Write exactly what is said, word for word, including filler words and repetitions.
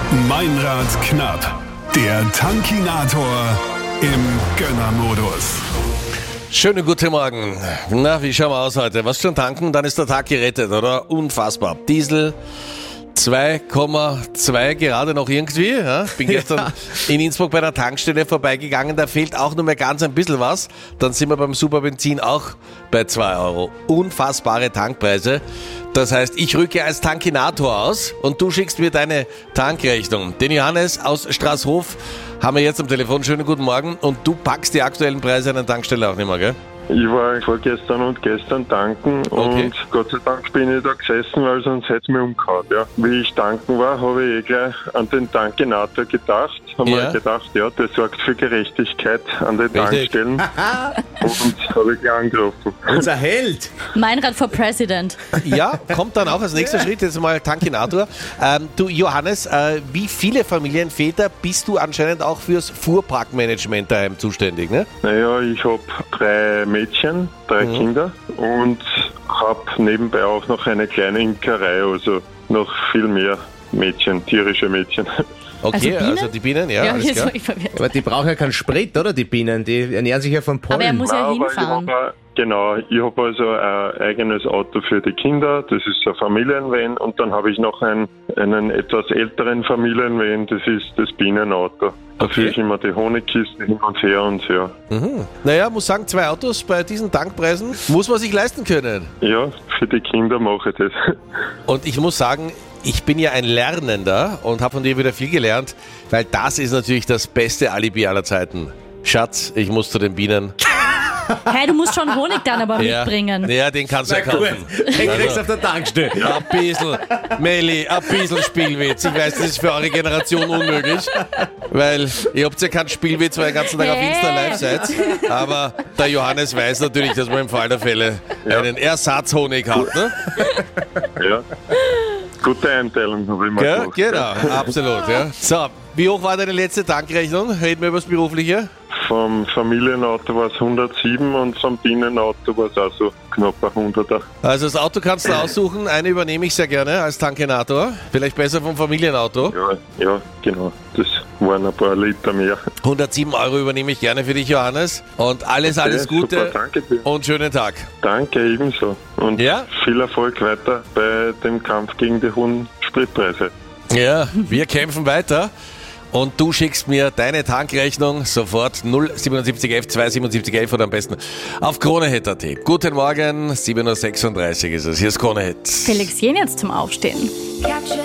Meinrad knapp. Der Tankinator im Gönnermodus. Schönen guten Morgen. Na, wie schauen wir aus heute? Was schon tanken, dann ist der Tag gerettet, oder? Unfassbar. Diesel zwei Komma zwei gerade noch irgendwie. Ja? Bin gestern ja. in Innsbruck bei der Tankstelle vorbeigegangen, da fehlt auch nur mehr ganz ein bisschen was. Dann sind wir beim Superbenzin auch bei zwei Euro. Unfassbare Tankpreise. Das heißt, ich rücke als Tankinator aus und du schickst mir deine Tankrechnung. Den Johannes aus Straßhof haben wir jetzt am Telefon. Schönen guten Morgen. Und du packst die aktuellen Preise an der Tankstelle auch nicht mehr, gell? Ich war vorgestern und gestern tanken Okay. und Gott sei Dank bin ich da gesessen, weil sonst hätte es mir umgehauen. Ja. Wie ich tanken war, habe ich eh gleich an den Tankinator gedacht. Habe Ja. mir gedacht, ja, der sorgt für Gerechtigkeit an den Richtig. Tankstellen. Und habe ich gleich angerufen. Unser Held. Meinrad for President. Ja, kommt dann auch als nächster Schritt jetzt mal Tankinator. Ähm, du Johannes, äh, wie viele Familienväter bist du anscheinend auch fürs Fuhrparkmanagement daheim zuständig, ne? Naja, ich habe drei Mädchen, drei Mhm. Kinder und habe nebenbei auch noch eine kleine Imkerei, also noch viel mehr Mädchen, tierische Mädchen. Okay, Also Bienen? also die Bienen, ja, Ja, alles jetzt klar. war ich verwirrt. Aber die brauchen ja keinen Sprit, oder, die Bienen? Die ernähren sich ja von Pollen. Aber er muss ja Nein, aber ich hinfahren. hab, genau, ich habe also ein eigenes Auto für die Kinder, das ist ein Familienvan, und dann habe ich noch einen, einen etwas älteren Familienvan, das ist das Bienenauto. Da Okay. führe ich immer die Honigkisten hin und her und her. Mhm. Naja, muss sagen, zwei Autos bei diesen Tankpreisen muss man sich leisten können. Ja, für die Kinder mache ich das. Und ich muss sagen, ich bin ja ein Lernender und habe von dir wieder viel gelernt, weil das ist natürlich das beste Alibi aller Zeiten. Schatz, ich muss zu den Bienen. Hey, du musst schon Honig dann aber Ja, mitbringen. ja, den kannst du ja Na gut, kaufen. den kriegst du auf der Tankstelle. Ein bisschen, Meli, ein bisschen Spielwitz. Ich weiß, das ist für eure Generation unmöglich, weil ihr habt ja keinen Spielwitz, weil ihr den ganzen Tag auf Insta live seid. Aber der Johannes weiß natürlich, dass man im Fall der Fälle einen Ersatzhonig hat. Ne? Ja. Gute Einteilung habe ich mal Ja, gemacht. genau, absolut. Ja. So, wie hoch war deine letzte Tankrechnung? Reden wir über das Berufliche. Vom Familienauto war es hundertsieben und vom Bienenauto war es auch so knapp ein Hunderter. Also das Auto kannst du aussuchen. Eine übernehme ich sehr gerne als Tankinator. Vielleicht besser vom Familienauto. Ja, ja, genau. Das waren ein paar Liter mehr. hundertsieben Euro übernehme ich gerne für dich, Johannes. Und alles, alles Okay, Gute Super, danke dir. und schönen Tag. Danke, ebenso. Und Ja? viel Erfolg weiter bei dem Kampf gegen die hohen Spritpreise. Ja, wir kämpfen weiter. Und du schickst mir deine Tankrechnung sofort null siebenundsiebzig elf zweihundertsiebenundsiebzig elf oder am besten auf kronehit punkt at. Guten Morgen, sieben Uhr sechsunddreißig ist es. Hier ist Kronehit. Felix Jen jetzt zum Aufstehen. Capture